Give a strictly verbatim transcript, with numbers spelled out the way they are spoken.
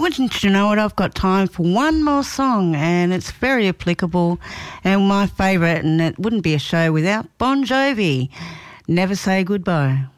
wouldn't you know it, I've got time for one more song, and it's very applicable and my favourite, and it wouldn't be a show without Bon Jovi. Never Say Goodbye.